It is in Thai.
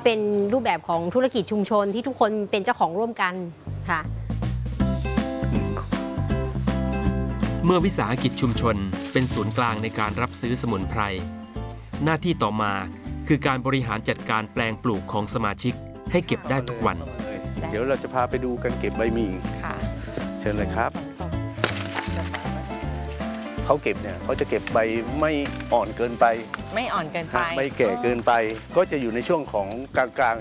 เป็นรูปแบบของธุรกิจชุมชนที่ทุกคนเป็นเจ้าของร่วมกันค่ะเมื่อวิสาหกิจชุมชนเป็นศูนย์กลางในการรับซื้อสมุนไพรหน้าที่ต่อมาคือการบริหารจัดการแปลงปลูกของสมาชิกให้เก็บได้ทุกวันเดี๋ยวเราจะพาไปดูการเก็บใบหมี่เชิญเลยครับเขาเก็บเนี่ยเขาจะเก็บใบไม่อ่อนเกินไปไม่อ่อนเกินไปไม่แก่เกินไปก็จะอยู่ในช่วงของกลาง